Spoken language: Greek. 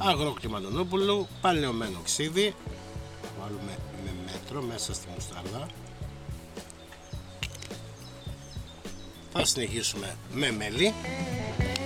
αγρόκτημα Αντωνόπουλου, παλαιωμένο ξύδι. Βάλουμε με μέτρο μέσα στη μουστάρδα. Θα συνεχίσουμε με μέλι.